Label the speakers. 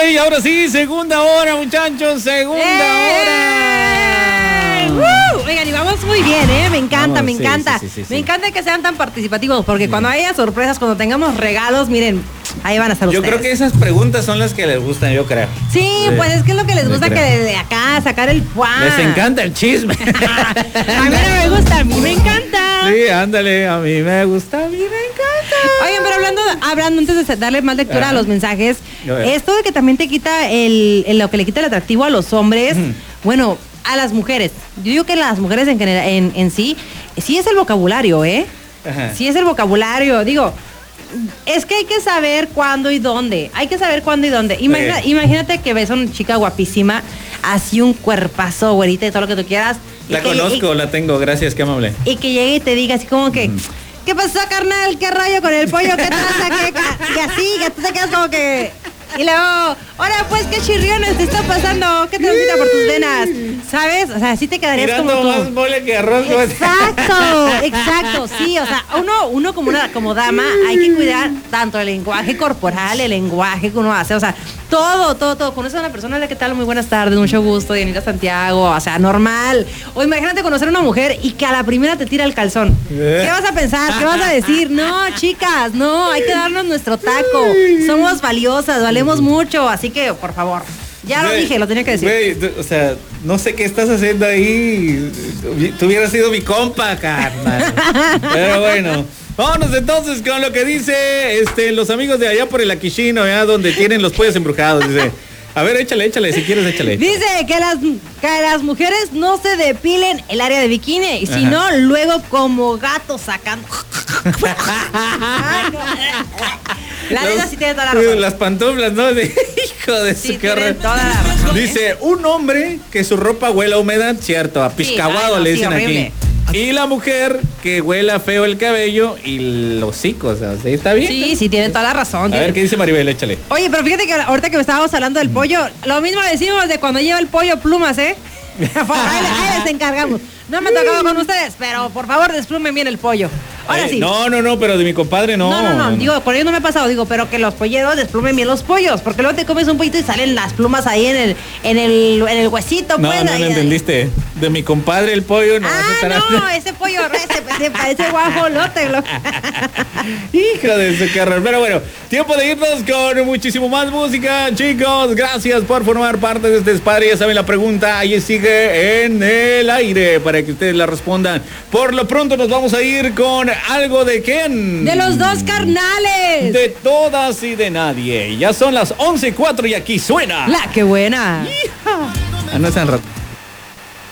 Speaker 1: y ahora sí, segunda hora, muchachos, segunda hora.
Speaker 2: Oigan, y vamos muy bien, ¿eh? Me encanta,
Speaker 1: Vamos,
Speaker 2: me
Speaker 1: sí,
Speaker 2: encanta.
Speaker 1: sí.
Speaker 2: Me encanta que sean tan participativos, porque cuando haya sorpresas, cuando tengamos regalos, miren, ahí van a estar
Speaker 1: Yo
Speaker 2: ustedes.
Speaker 1: creo que esas preguntas son las que les gustan, yo creo.
Speaker 2: Sí, pues es que es lo que les gusta, que desde acá sacar el
Speaker 1: Les encanta el chisme.
Speaker 2: A mí no me gusta, a mí me encanta.
Speaker 1: Sí, ándale, a mí me gusta, a mí me encanta.
Speaker 2: Oigan, pero hablando antes de darle más lectura a los mensajes, esto de que también te quita lo que le quita el atractivo a los hombres, bueno, a las mujeres. Yo digo que las mujeres en general, en sí es el vocabulario, ¿eh?
Speaker 1: Ajá.
Speaker 2: Sí es el vocabulario, digo. Es que hay que saber cuándo y dónde. Hay que saber cuándo y dónde. Imagínate que ves a una chica guapísima, así un cuerpazo, güerita y todo lo que tú quieras.
Speaker 1: La conozco, la tengo, gracias, qué amable.
Speaker 2: Y que llegue y te diga así como que, ¿qué pasó, carnal? ¿Qué rollo con el pollo? ¿Qué pasa? Y así, que tú te quedas como que... Y luego, ahora pues, ¿qué chirriones te está pasando? ¿Qué transita por tus venas? ¿Sabes? O sea, así te quedarías
Speaker 1: Tirando
Speaker 2: como tú.
Speaker 1: más mole que arroz.
Speaker 2: Exacto, sí, o sea, uno como dama hay que cuidar tanto el lenguaje corporal, el lenguaje que uno hace, o sea, todo. Conoces a una persona, hola, ¿qué tal? Muy buenas tardes, mucho gusto, Dianita Santiago, o sea, normal. O imagínate conocer a una mujer y que a la primera te tira el calzón. ¿Qué vas a pensar? ¿Qué vas a decir? No, chicas, no, hay que darnos nuestro taco. Somos valiosas, valemos mucho, así que, por favor. Ya lo dije, lo tenía que decir.
Speaker 1: O sea, no sé qué estás haciendo ahí. Tú hubieras sido mi compa, carnal. Pero bueno. Vámonos entonces con lo que dice los amigos de allá por el Aquishino, allá donde tienen los pollos embrujados. Dice, a ver, échale, si quieres, échale.
Speaker 2: Dice que las mujeres no se depilen el área de bikini, y si no, luego como gatos sacando. La neta sí tiene toda la razón.
Speaker 1: Las pantuflas, ¿no? Hijo de
Speaker 2: Sí,
Speaker 1: su carro.
Speaker 2: tiene toda la razón.
Speaker 1: Dice, un hombre que su ropa huela a humedad, cierto, a piscaguado le dicen
Speaker 2: horrible.
Speaker 1: aquí. Y la mujer que huela feo el cabello y los hocicos, o sea, ¿está bien?
Speaker 2: Sí, tiene toda la razón.
Speaker 1: A ver, ¿qué dice Maribel? Échale.
Speaker 2: Oye, pero fíjate que ahorita que estábamos hablando del pollo, lo mismo decimos de cuando lleva el pollo plumas, ¿eh? Ahí les encargamos. No me ha tocado con ustedes, pero por favor desplumen bien el pollo. Ahora sí.
Speaker 1: No, pero de mi compadre no.
Speaker 2: No, digo, con ellos no me ha pasado, digo, pero que los polleros desplumen bien los pollos, porque luego te comes un pollito y salen las plumas ahí en el huesito,
Speaker 1: No,
Speaker 2: pues.
Speaker 1: no entendiste. De mi compadre el pollo no.
Speaker 2: No, ese pollo, ese guajolote.
Speaker 1: Hijo de su carro. Pero bueno, tiempo de irnos con muchísimo más música, chicos. Gracias por formar parte de este espacio. Ya saben la pregunta, ahí sigue en el aire para que ustedes la respondan. Por lo pronto nos vamos a ir con algo de quién.
Speaker 2: De los dos carnales.
Speaker 1: De todas y de nadie. Ya son las 11:04 y aquí suena
Speaker 2: La que buena.
Speaker 1: no sean ratos.